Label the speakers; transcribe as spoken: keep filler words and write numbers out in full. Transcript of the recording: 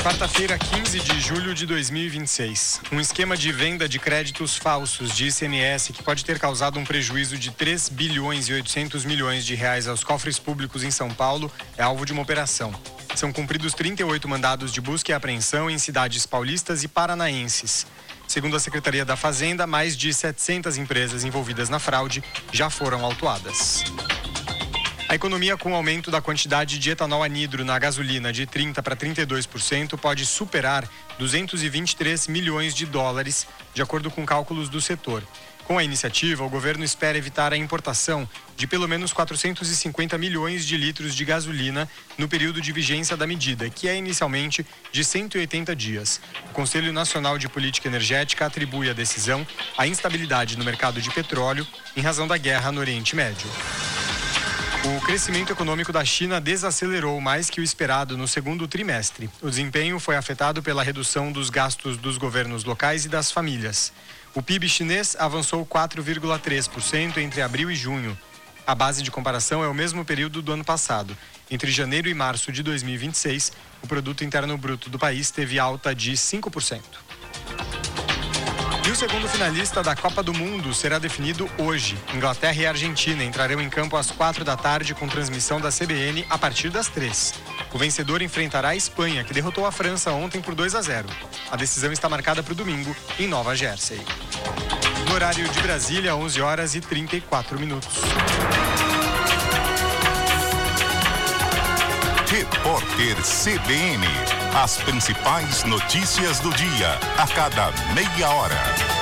Speaker 1: Quarta-feira, quinze de julho de dois mil e vinte e seis. Um esquema de venda de créditos falsos de I C M S que pode ter causado um prejuízo de três bilhões e oitocentos milhões de reais aos cofres públicos em São Paulo é alvo de uma operação. São cumpridos trinta e oito mandados de busca e apreensão em cidades paulistas e paranaenses. Segundo a Secretaria da Fazenda, mais de setecentas empresas envolvidas na fraude já foram autuadas. A economia, com o aumento da quantidade de etanol anidro na gasolina de trinta para trinta e dois por cento, pode superar duzentos e vinte e três milhões de dólares, de acordo com cálculos do setor. Com a iniciativa, o governo espera evitar a importação de pelo menos quatrocentos e cinquenta milhões de litros de gasolina no período de vigência da medida, que é inicialmente de cento e oitenta dias. O Conselho Nacional de Política Energética atribui a decisão à instabilidade no mercado de petróleo em razão da guerra no Oriente Médio. O crescimento econômico da China desacelerou mais que o esperado no segundo trimestre. O desempenho foi afetado pela redução dos gastos dos governos locais e das famílias. O P I B chinês avançou quatro vírgula três por cento entre abril e junho. A base de comparação é o mesmo período do ano passado. Entre janeiro e março de dois mil e vinte e seis, o produto interno bruto do país teve alta de cinco por cento. E o segundo finalista da Copa do Mundo será definido hoje. Inglaterra e Argentina entrarão em campo às quatro da tarde com transmissão da C B N a partir das três. O vencedor enfrentará a Espanha, que derrotou a França ontem por dois a zero. A decisão está marcada para o domingo em Nova Jersey. No horário de Brasília, onze horas e trinta e quatro minutos.
Speaker 2: Repórter C B N. As principais notícias do dia, a cada meia hora.